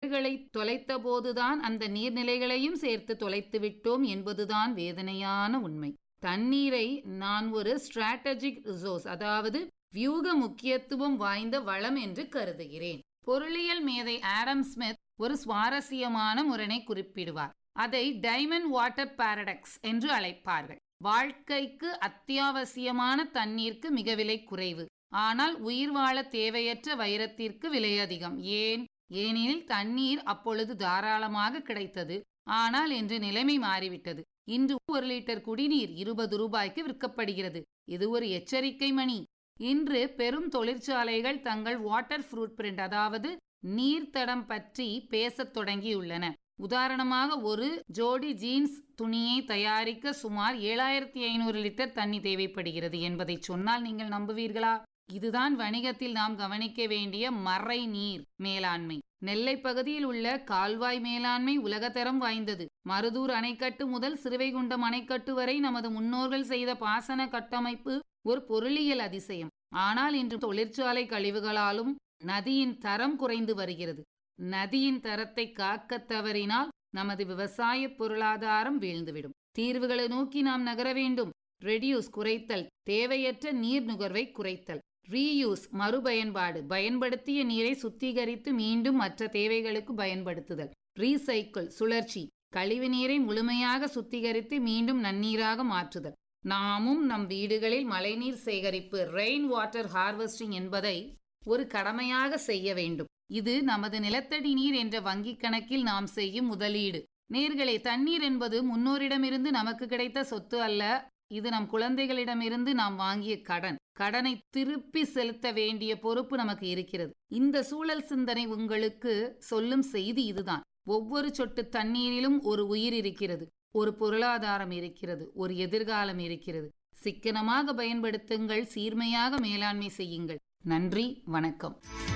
வீடுகளை தொலைத்த போதுதான் அந்த நீர்நிலைகளையும் சேர்த்து தொலைத்து விட்டோம் என்பதுதான் வேதனையான உண்மை. தண்ணீரை நான் ஒரு ஸ்ட்ராட்டஜிக் ரிசோர்ஸ், அதாவது வியூக முக்கியத்துவம் வாய்ந்த வளம் என்று கருதுகிறேன். பொருளியல் மேதை ஆடம் ஸ்மித் ஒரு சுவாரஸ்யமான முரணை குறிப்பிடுவார். அதை டைமண்ட் வாட்டர் பாரடாக்ஸ் என்று அழைப்பார்கள். வாழ்க்கைக்கு அத்தியாவசியமான தண்ணீருக்கு மிக விலை குறைவு, ஆனால் உயிர் வாழ தேவையற்ற வைரத்திற்கு விலை அதிகம். ஏனெனில் தண்ணீர் அப்பொழுது தாராளமாக கிடைத்தது. ஆனால் இன்று நிலைமை மாறிவிட்டது. இன்று 1 லிட்டர் குடிநீர் 20 ரூபாய்க்கு விற்கப்படுகிறது. இது ஒரு எச்சரிக்கை மணி. இன்று பெரும் தொழிற்சாலைகள் தங்கள் வாட்டர் ஃபுட் பிரிண்ட், அதாவது நீர்த்தடம் பற்றி பேசத் தொடங்கியுள்ளன. உதாரணமாக, ஒரு ஜோடி ஜீன்ஸ் துணியை தயாரிக்க சுமார் 7500 லிட்டர் தண்ணி தேவைப்படுகிறது என்பதை சொன்னால் நீங்கள் நம்புவீர்களா? இதுதான் வணிகத்தில் நாம் கவனிக்க வேண்டிய மறை நீர் மேலாண்மை. நெல்லை பகுதியில் உள்ள கால்வாய் மேலாண்மை உலகத்தரம் வாய்ந்தது. மருதூர் அணைக்கட்டு முதல் சிறுவைகுண்டம் அணைக்கட்டு வரை நமது முன்னோர்கள் செய்த பாசன கட்டமைப்பு ஒரு பொருளியல் அதிசயம். ஆனால் இன்று தொழிற்சாலை கழிவுகளாலும் நதியின் தரம் குறைந்து வருகிறது. நதியின் தரத்தை காக்க தவறினால் நமது விவசாய பொருளாதாரம் வீழ்ந்துவிடும். தீர்வுகளை நோக்கி நாம் நகர வேண்டும். ரெடியூஸ் குறைத்தல், தேவையற்ற நீர் நுகர்வை குறைத்தல். ரீயூஸ் மறுபயன்பாடு, பயன்படுத்திய நீரை சுத்திகரித்து மீண்டும் மற்ற தேவைகளுக்கு பயன்படுத்துதல். ரீசைக்கிள் சுழற்சி, கழிவு நீரை முழுமையாக சுத்திகரித்து மீண்டும் நன்னீராக மாற்றுதல். நாமும் நம் வீடுகளில் மழைநீர் சேகரிப்பு, ரெயின் வாட்டர் ஹார்வெஸ்டிங் என்பதை ஒரு கடமையாக செய்ய வேண்டும். இது நமது நிலத்தடி நீர் என்ற வங்கிக் கணக்கில் நாம் செய்யும் முதலீடு. நேர்களே, தண்ணீர் என்பது முன்னோரிடமிருந்து நமக்கு கிடைத்த சொத்து அல்ல. இது நம் குழந்தைகளிடமிருந்து நாம் வாங்கிய கடன். கடனை திருப்பி செலுத்த வேண்டிய பொறுப்பு நமக்கு இருக்கிறது. இந்த சூழல் சிந்தனை உங்களுக்கு சொல்லும் செய்தி இதுதான். ஒவ்வொரு சொட்டு தண்ணீரிலும் ஒரு உயிர் இருக்கிறது, ஒரு பொருளாதாரம் இருக்கிறது, ஒரு எதிர்காலம் இருக்கிறது. சிக்கனமாக பயன்படுத்துங்கள், சீர்மையாக மேலாண்மை செய்யுங்கள். நன்றி, வணக்கம்.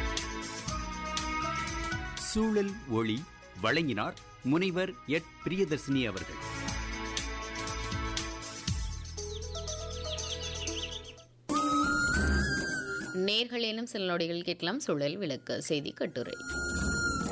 சூழல் ஒளி வழங்கினார் முனைவர் எட் பிரியதர்சினி அவர்கள். நேர்கள் எனும் சில நொடிகள் கேட்கலாம். சூழல் விளக்கு செய்தி கட்டுரை.